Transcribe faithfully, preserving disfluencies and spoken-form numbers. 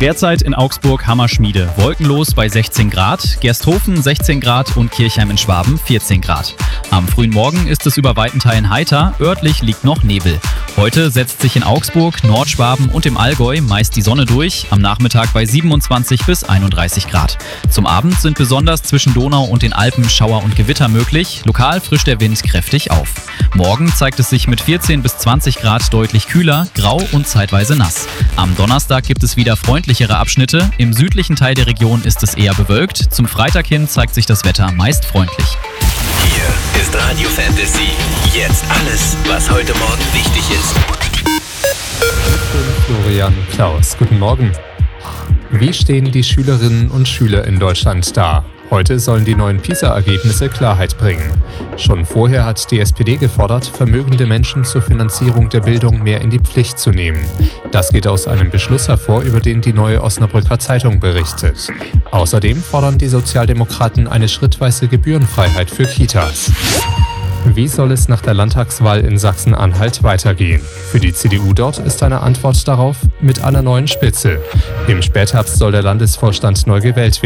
Derzeit in Augsburg Hammerschmiede. Wolkenlos bei sechzehn Grad, Gersthofen sechzehn Grad und Kirchheim in Schwaben vierzehn Grad. Am frühen Morgen ist es über weiten Teilen heiter, örtlich liegt noch Nebel. Heute setzt sich in Augsburg, Nordschwaben und im Allgäu meist die Sonne durch, am Nachmittag bei siebenundzwanzig bis einunddreißig Grad. Zum Abend sind besonders zwischen Donau und den Alpen Schauer und Gewitter möglich, lokal frischt der Wind kräftig auf. Morgen zeigt es sich mit vierzehn bis zwanzig Grad deutlich kühler, grau und zeitweise nass. Am Donnerstag gibt es wieder freundlichere Abschnitte, im südlichen Teil der Region ist es eher bewölkt, zum Freitag hin zeigt sich das Wetter meist freundlich. Hier ist Radio Fantasy. Jetzt alles, was heute Morgen wichtig ist. Florian Klaus, guten Morgen. Wie stehen die Schülerinnen und Schüler in Deutschland da? Heute sollen die neuen PISA-Ergebnisse Klarheit bringen. Schon vorher hat die S P D gefordert, vermögende Menschen zur Finanzierung der Bildung mehr in die Pflicht zu nehmen. Das geht aus einem Beschluss hervor, über den die Neue Osnabrücker Zeitung berichtet. Außerdem fordern die Sozialdemokraten eine schrittweise Gebührenfreiheit für Kitas. Wie soll es nach der Landtagswahl in Sachsen-Anhalt weitergehen? Für die C D U dort ist eine Antwort darauf mit einer neuen Spitze. Im Spätherbst soll der Landesvorstand neu gewählt werden.